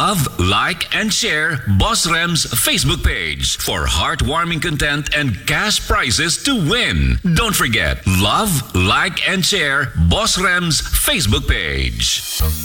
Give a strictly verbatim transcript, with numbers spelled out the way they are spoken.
Love, like, and share Boss Rem's Facebook page for heartwarming content and cash prizes to win. Don't forget, love, like, and share Boss Rem's Facebook page.